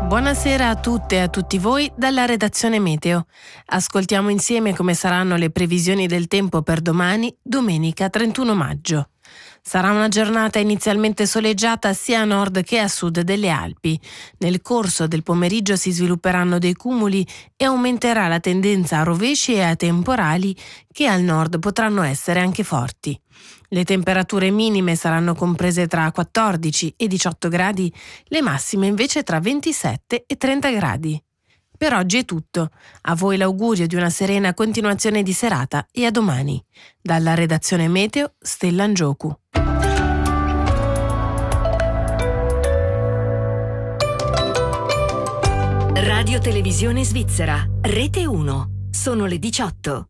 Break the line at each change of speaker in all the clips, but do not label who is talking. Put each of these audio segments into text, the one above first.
Buonasera a tutte e a tutti voi dalla redazione Meteo. Ascoltiamo insieme come saranno le previsioni del tempo per domani, domenica 31 maggio. Sarà una giornata inizialmente soleggiata sia a nord che a sud delle Alpi. Nel corso del pomeriggio si svilupperanno dei cumuli e aumenterà la tendenza a rovesci e a temporali che al nord potranno essere anche forti. Le temperature minime saranno comprese tra 14 e 18 gradi, le massime invece tra 27 e 30 gradi. Per oggi è tutto. A voi l'augurio di una serena continuazione di serata e a domani. Dalla redazione Meteo, Stella Ngioku.
Radio Televisione Svizzera, Rete 1. Sono le 18.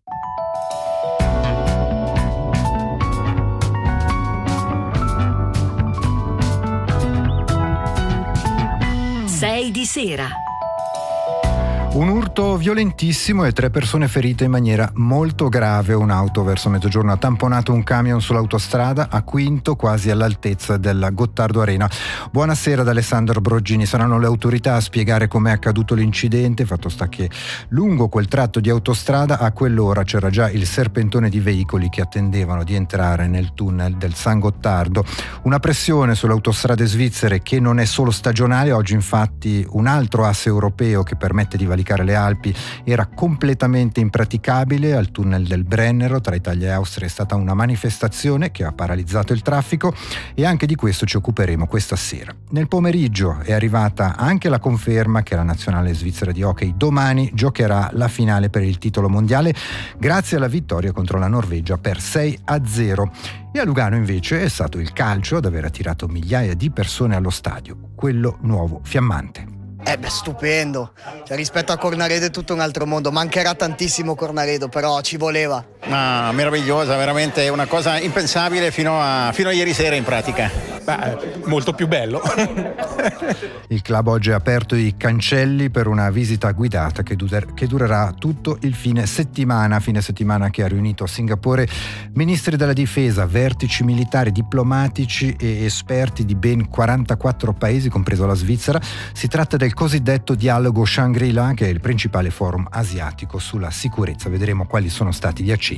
Sei di sera.
Un urto violentissimo e 3 persone ferite in maniera molto grave. Un'auto verso mezzogiorno ha tamponato un camion sull'autostrada a Quinto, quasi all'altezza della Gottardo Arena. Buonasera ad Alessandro Broggini. Saranno le autorità a spiegare com'è accaduto l'incidente. Fatto sta che lungo quel tratto di autostrada a quell'ora c'era già il serpentone di veicoli che attendevano di entrare nel tunnel del San Gottardo. Una pressione sulle autostrade svizzere che non è solo stagionale. Oggi infatti un altro asse europeo che permette di valicare le Alpi era completamente impraticabile. Al tunnel del Brennero tra Italia e Austria è stata una manifestazione che ha paralizzato il traffico e anche di questo ci occuperemo questa sera. Nel pomeriggio è arrivata anche la conferma che la nazionale svizzera di hockey domani giocherà la finale per il titolo mondiale grazie alla vittoria contro la Norvegia per 6-0. E a Lugano invece è stato il calcio ad aver attirato migliaia di persone allo stadio, quello nuovo fiammante.
Stupendo, rispetto a Cornaredo è tutto un altro mondo. Mancherà tantissimo Cornaredo, però ci voleva.
Meravigliosa, veramente una cosa impensabile fino a ieri sera in pratica.
Molto più bello.
Il club oggi ha aperto i cancelli per una visita guidata che durerà tutto il fine settimana che ha riunito a Singapore ministri della difesa, vertici militari, diplomatici e esperti di ben 44 paesi, compreso la Svizzera. Si tratta del cosiddetto dialogo Shangri-La, che è il principale forum asiatico sulla sicurezza. Vedremo quali sono stati gli accenti.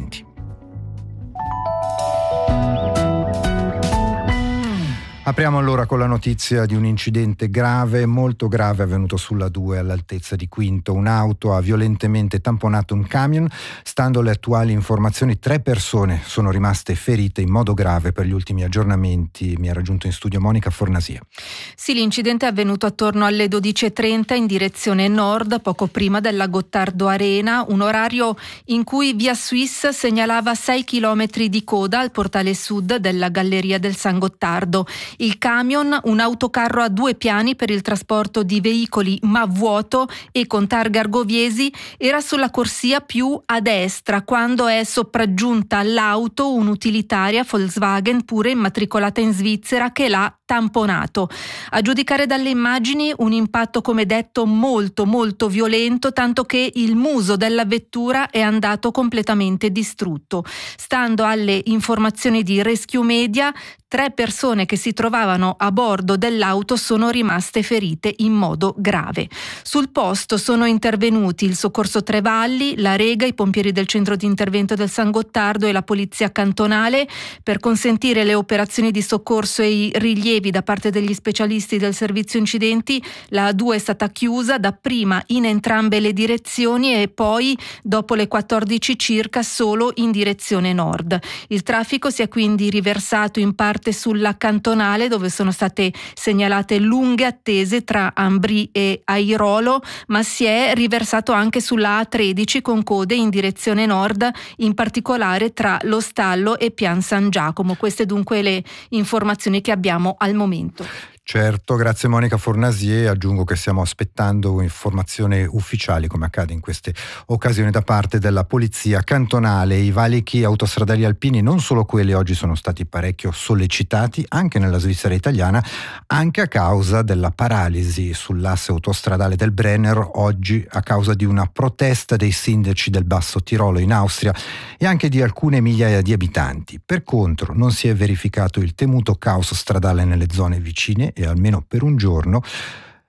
Apriamo allora con la notizia di un incidente grave, molto grave, avvenuto sulla 2 all'altezza di Quinto. Un'auto ha violentemente tamponato un camion. Stando alle attuali informazioni, 3 persone sono rimaste ferite in modo grave. Per gli ultimi aggiornamenti mi ha raggiunto in studio Monica Fornasia.
Sì, l'incidente è avvenuto attorno alle 12:30 in direzione nord, poco prima della Gottardo Arena, un orario in cui Via Suisse segnalava 6 chilometri di coda al portale sud della galleria del San Gottardo. Il camion, un autocarro a 2 piani per il trasporto di veicoli ma vuoto e con targhe argoviesi, era sulla corsia più a destra quando è sopraggiunta all'auto un'utilitaria Volkswagen pure immatricolata in Svizzera che l'ha tamponato. A giudicare dalle immagini un impatto, come detto, molto molto violento, tanto che il muso della vettura è andato completamente distrutto. Stando alle informazioni di Rescue Media, 3 persone che si trovavano a bordo dell'auto sono rimaste ferite in modo grave. Sul posto sono intervenuti il Soccorso Trevalli, la Rega, i pompieri del centro di intervento del San Gottardo e la polizia cantonale per consentire le operazioni di soccorso e i rilievi da parte degli specialisti del servizio incidenti. La A2 è stata chiusa dapprima in entrambe le direzioni e poi dopo le 14 circa solo in direzione nord. Il traffico si è quindi riversato in parte sulla cantonale, dove sono state segnalate lunghe attese tra Ambri e Airolo, ma si è riversato anche sulla A13 con code in direzione nord, in particolare tra Lo Stallo e Pian San Giacomo. Queste dunque le informazioni che abbiamo al momento.
Certo, grazie Monica Fornasie. Aggiungo che stiamo aspettando informazioni ufficiali, come accade in queste occasioni, da parte della polizia cantonale. I valichi autostradali alpini, non solo quelli, oggi sono stati parecchio sollecitati anche nella Svizzera italiana, anche a causa della paralisi sull'asse autostradale del Brenner, oggi a causa di una protesta dei sindaci del Basso Tirolo in Austria e anche di alcune migliaia di abitanti. Per contro non si è verificato il temuto caos stradale nelle zone vicine e almeno per un giorno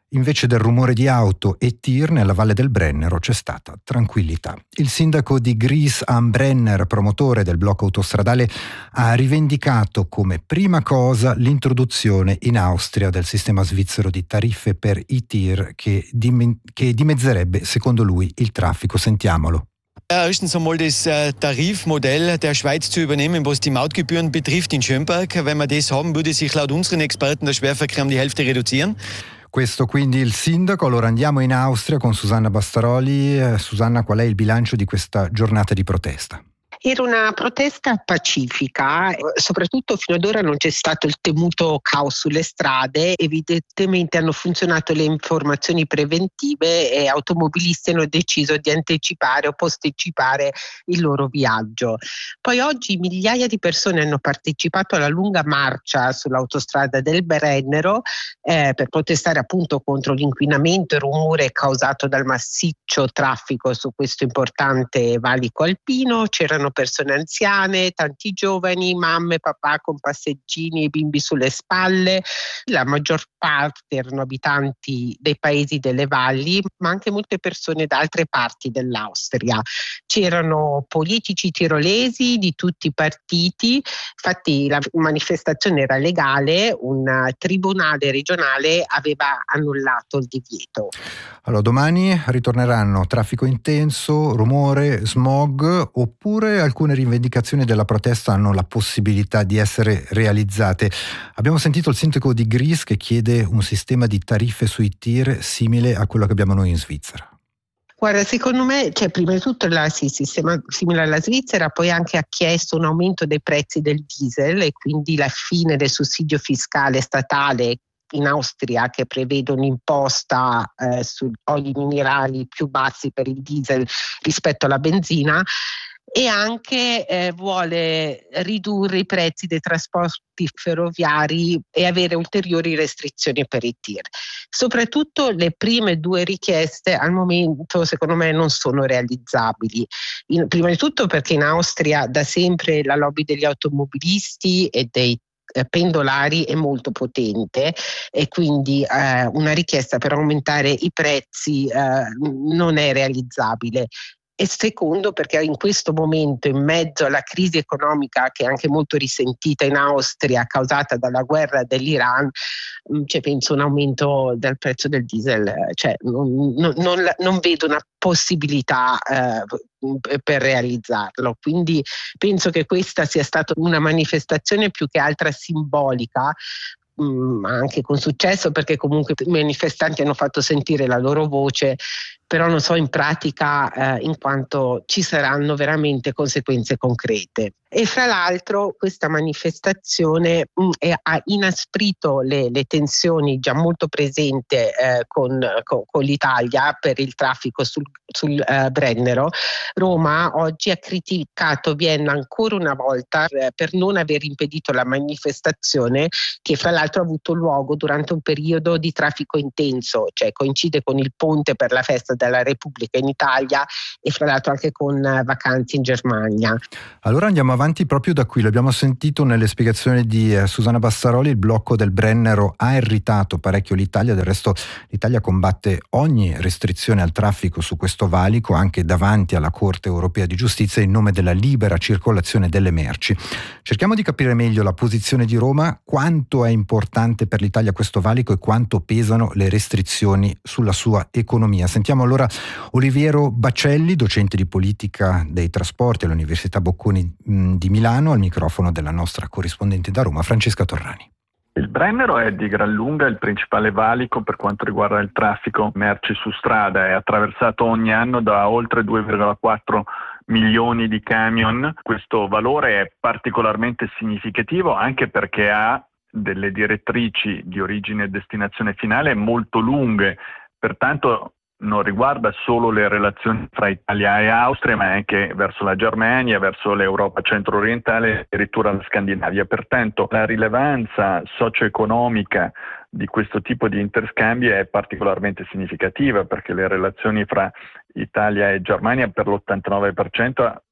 Invece del rumore di auto e tir, nella Valle del Brennero c'è stata tranquillità. Il sindaco di Gries am Brenner, promotore del blocco autostradale, ha rivendicato come prima cosa l'introduzione in Austria del sistema svizzero di tariffe per i tir che dimezzerebbe, secondo lui, il traffico. Sentiamolo.
Erstens einmal das Tarifmodell der Schweiz zu übernehmen, was die Mautgebühren betrifft in Schönberg. Wenn wir das haben, würde sich laut unseren Experten der Schwerverkehr um die Hälfte reduzieren.
Questo quindi il sindaco. Allora andiamo in Austria con Susanna Bastaroli. Susanna, qual è il bilancio di questa giornata di protesta?
Era una protesta pacifica, soprattutto fino ad ora non c'è stato il temuto caos sulle strade, evidentemente hanno funzionato le informazioni preventive e automobilisti hanno deciso di anticipare o posticipare il loro viaggio. Poi oggi migliaia di persone hanno partecipato alla lunga marcia sull'autostrada del Brennero per protestare appunto contro l'inquinamento e il rumore causato dal massiccio traffico su questo importante valico alpino. C'erano persone anziane, tanti giovani, mamme, papà con passeggini e bimbi sulle spalle. La maggior parte erano abitanti dei paesi delle valli, ma anche molte persone da altre parti dell'Austria. C'erano politici tirolesi di tutti i partiti, infatti la manifestazione era legale, un tribunale regionale aveva annullato il divieto.
Allora, domani ritorneranno traffico intenso, rumore, smog, oppure alcune rivendicazioni della protesta hanno la possibilità di essere realizzate. Abbiamo sentito il sindaco di Gries che chiede un sistema di tariffe sui tir simile a quello che abbiamo noi in Svizzera.
Guarda, secondo me, prima di tutto il sistema simile alla Svizzera, poi anche ha chiesto un aumento dei prezzi del diesel e quindi la fine del sussidio fiscale statale in Austria che prevede un'imposta su oli minerali più bassi per il diesel rispetto alla benzina, e anche vuole ridurre i prezzi dei trasporti ferroviari e avere ulteriori restrizioni per i tir. Soprattutto le prime due richieste al momento secondo me non sono realizzabili. Prima di tutto perché in Austria da sempre la lobby degli automobilisti e dei pendolari è molto potente e quindi una richiesta per aumentare i prezzi non è realizzabile. E secondo perché in questo momento, in mezzo alla crisi economica che è anche molto risentita in Austria causata dalla guerra dell'Iran, penso un aumento del prezzo del diesel, non vedo una possibilità per realizzarlo. Quindi penso che questa sia stata una manifestazione più che altra simbolica, anche con successo perché comunque i manifestanti hanno fatto sentire la loro voce, però non so in pratica in quanto ci saranno veramente conseguenze concrete. E fra l'altro questa manifestazione ha inasprito le tensioni già molto presenti con l'Italia per il traffico sul Brennero. Roma oggi ha criticato Vienna ancora una volta per non aver impedito la manifestazione, che fra l'altro ha avuto luogo durante un periodo di traffico intenso, cioè coincide con il ponte per la festa della Repubblica in Italia e fra l'altro anche con vacanze in Germania.
Allora andiamo avanti proprio da qui. L'abbiamo sentito nelle spiegazioni di Susanna Bastaroli, il blocco del Brennero ha irritato parecchio l'Italia. Del resto l'Italia combatte ogni restrizione al traffico su questo valico anche davanti alla Corte Europea di Giustizia in nome della libera circolazione delle merci. Cerchiamo di capire meglio la posizione di Roma, quanto è importante per l'Italia questo valico e quanto pesano le restrizioni sulla sua economia. Sentiamo allora Oliviero Bacelli, docente di politica dei trasporti all'Università Bocconi di Milano, al microfono della nostra corrispondente da Roma, Francesca Torrani.
Il Brennero è di gran lunga il principale valico per quanto riguarda il traffico merci su strada, è attraversato ogni anno da oltre 2,4 milioni di camion. Questo valore è particolarmente significativo anche perché ha delle direttrici di origine e destinazione finale molto lunghe, pertanto non riguarda solo le relazioni fra Italia e Austria, ma anche verso la Germania, verso l'Europa centro-orientale e addirittura la Scandinavia. Pertanto la rilevanza socio-economica di questo tipo di interscambi è particolarmente significativa perché le relazioni fra Italia e Germania per l'89%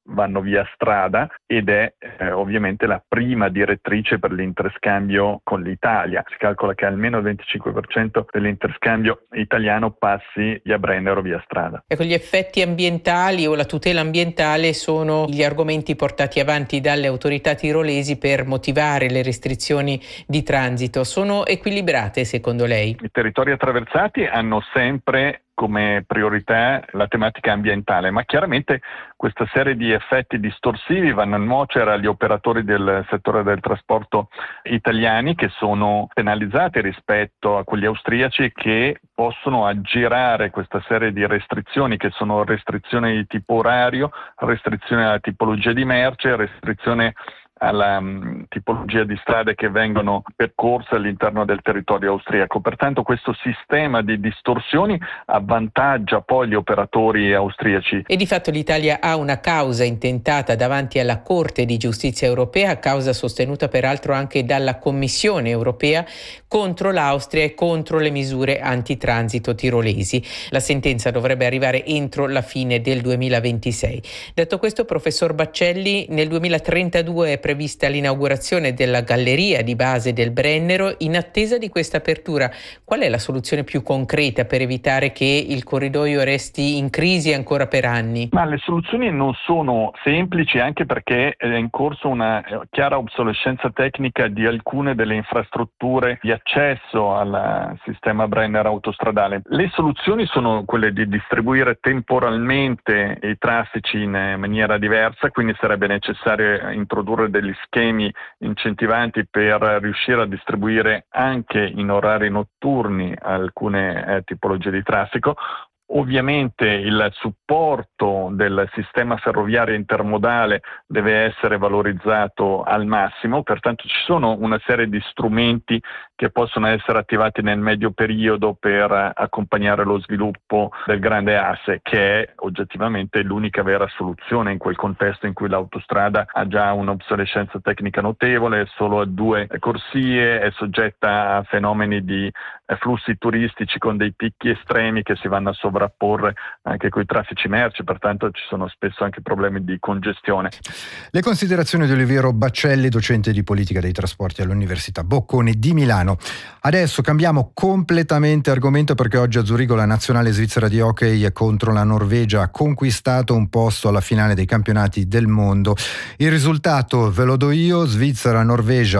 vanno via strada ed è ovviamente la prima direttrice per l'interscambio con l'Italia. Si calcola che almeno il 25% dell'interscambio italiano passi via Brennero via strada.
Ecco, gli effetti ambientali o la tutela ambientale sono gli argomenti portati avanti dalle autorità tirolesi per motivare le restrizioni di transito. Sono equilibrate secondo lei?
I territori attraversati hanno sempre come priorità la tematica ambientale, ma chiaramente questa serie di effetti distorsivi vanno a nuocere agli operatori del settore del trasporto italiani, che sono penalizzati rispetto a quelli austriaci, che possono aggirare questa serie di restrizioni, che sono restrizioni di tipo orario, restrizioni alla tipologia di merce, restrizione alla tipologia di strade che vengono percorse all'interno del territorio austriaco. Pertanto questo sistema di distorsioni avvantaggia poi gli operatori austriaci.
E di fatto l'Italia ha una causa intentata davanti alla Corte di Giustizia europea, causa sostenuta peraltro anche dalla Commissione europea, contro l'Austria e contro le misure antitransito tirolesi. La sentenza dovrebbe arrivare entro la fine del 2026. Detto questo, professor Baccelli, nel 2032 è prevista l'inaugurazione della galleria di base del Brennero. In attesa di questa apertura, qual è la soluzione più concreta per evitare che il corridoio resti in crisi ancora per anni?
Ma le soluzioni non sono semplici, anche perché è in corso una chiara obsolescenza tecnica di alcune delle infrastrutture di accesso al sistema Brenner autostradale. Le soluzioni sono quelle di distribuire temporalmente i traffici in maniera diversa, quindi sarebbe necessario introdurre degli schemi incentivanti per riuscire a distribuire anche in orari notturni alcune tipologie di traffico. Ovviamente il supporto del sistema ferroviario intermodale deve essere valorizzato al massimo, pertanto ci sono una serie di strumenti che possono essere attivati nel medio periodo per accompagnare lo sviluppo del grande asse, che è oggettivamente l'unica vera soluzione in quel contesto in cui l'autostrada ha già un'obsolescenza tecnica notevole, è solo a 2 corsie, è soggetta a fenomeni di flussi turistici con dei picchi estremi che si vanno a sovrapporre anche con i traffici merci, pertanto ci sono spesso anche problemi di congestione.
Le considerazioni di Oliviero Baccelli, docente di politica dei trasporti all'Università Bocconi di Milano. Adesso cambiamo completamente argomento, perché oggi a Zurigo la nazionale svizzera di hockey contro la Norvegia ha conquistato un posto alla finale dei campionati del mondo. Il risultato ve lo do io: Svizzera-Norvegia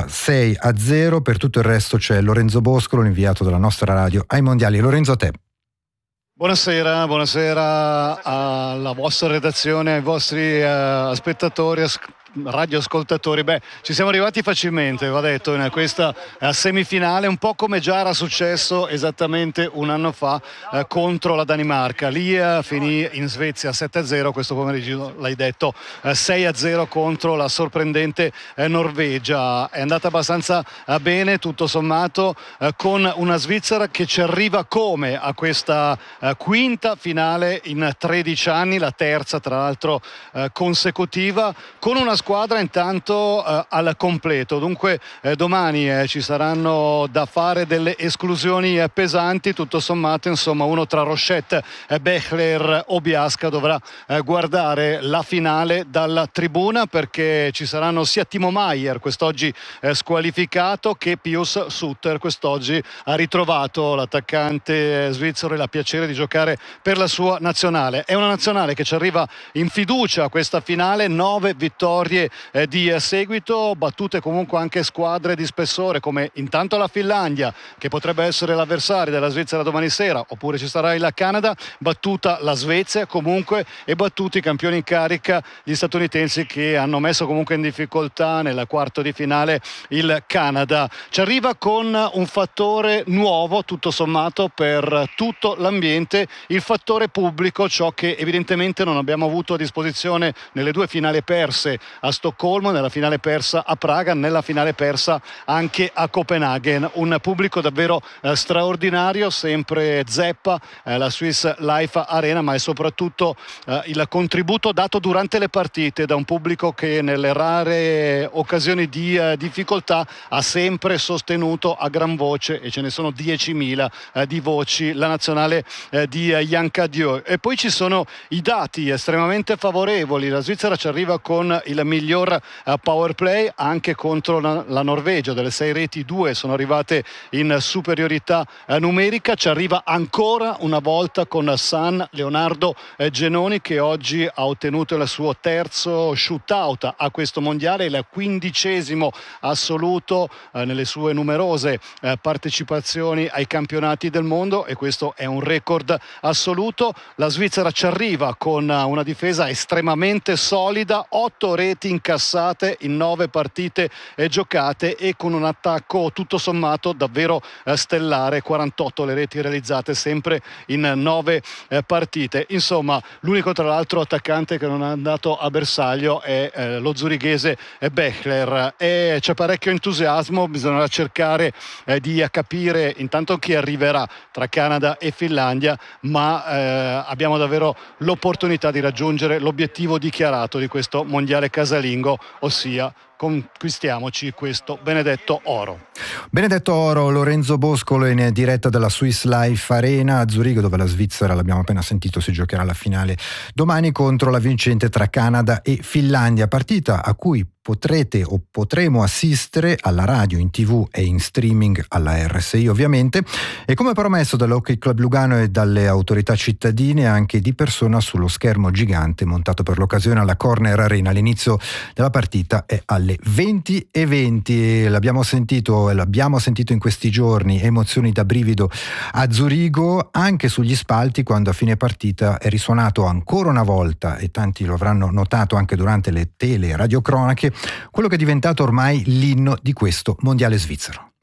6-0. Per tutto il resto c'è Lorenzo Boscolo, l'inviato della nostra radio ai mondiali. Lorenzo, a te.
Buonasera alla vostra redazione, ai vostri spettatori, radioascoltatori. Ci siamo arrivati facilmente, va detto, in questa semifinale, un po' come già era successo esattamente un anno fa contro la Danimarca. Lì finì in Svezia 7-0, questo pomeriggio l'hai detto 6-0 contro la sorprendente Norvegia. È andata abbastanza bene tutto sommato, con una Svizzera che ci arriva come a questa quinta finale in 13 anni, la terza tra l'altro consecutiva, con una squadra intanto al completo. Dunque domani ci saranno da fare delle esclusioni pesanti. Tutto sommato, insomma, uno tra Rochette, Bechler o Biasca dovrà guardare la finale dalla tribuna, perché ci saranno sia Timo Maier, quest'oggi squalificato, che Pius Sutter, quest'oggi ha ritrovato l'attaccante svizzero e la piacere di giocare per la sua nazionale. È una nazionale che ci arriva in fiducia a questa finale, 9 vittorie di seguito, battute comunque anche squadre di spessore come intanto la Finlandia, che potrebbe essere l'avversario della Svizzera domani sera, oppure ci sarà il Canada, battuta la Svezia comunque, e battuti i campioni in carica gli statunitensi, che hanno messo comunque in difficoltà nel quarto di finale il Canada. Ci arriva con un fattore nuovo tutto sommato per tutto l'ambiente, il fattore pubblico, ciò che evidentemente non abbiamo avuto a disposizione nelle 2 finali perse a Stoccolma, nella finale persa a Praga, nella finale persa anche a Copenaghen. Un pubblico davvero straordinario, sempre zeppa la Swiss Life Arena, ma è soprattutto il contributo dato durante le partite da un pubblico che nelle rare occasioni di difficoltà ha sempre sostenuto a gran voce, e ce ne sono 10.000 di voci, la nazionale di Jan Cadieux. E poi ci sono i dati estremamente favorevoli. La Svizzera ci arriva con il miglior power play anche contro la Norvegia. Delle 6 reti 2 sono arrivate in superiorità numerica. Ci arriva ancora una volta con San Leonardo Genoni, che oggi ha ottenuto il suo terzo shootout a questo mondiale, il 15° assoluto nelle sue numerose partecipazioni ai campionati del mondo, e questo è un record assoluto. La Svizzera ci arriva con una difesa estremamente solida, 8 reti incassate in 9 partite giocate, e con un attacco tutto sommato davvero stellare, 48 le reti realizzate sempre in 9 partite. Insomma, l'unico tra l'altro attaccante che non è andato a bersaglio è lo zurighese Bechler, e c'è parecchio entusiasmo. Bisognerà cercare di capire intanto chi arriverà tra Canada e Finlandia, ma abbiamo davvero l'opportunità di raggiungere l'obiettivo dichiarato di questo mondiale casalingo, ossia conquistiamoci questo benedetto oro.
Benedetto oro. Lorenzo Boscolo in diretta dalla Swiss Life Arena a Zurigo, dove la Svizzera, l'abbiamo appena sentito, si giocherà la finale domani contro la vincente tra Canada e Finlandia, partita a cui potrete o potremo assistere alla radio, in TV e in streaming alla RSI ovviamente, e come promesso dall'Hockey Club Lugano e dalle autorità cittadine anche di persona sullo schermo gigante montato per l'occasione alla Corner Arena. L'inizio della partita è alle 20:20. L'abbiamo sentito in questi giorni, emozioni da brivido a Zurigo, anche sugli spalti, quando a fine partita è risuonato ancora una volta, e tanti lo avranno notato anche durante le radiocronache, quello che è diventato ormai l'inno di questo mondiale svizzero.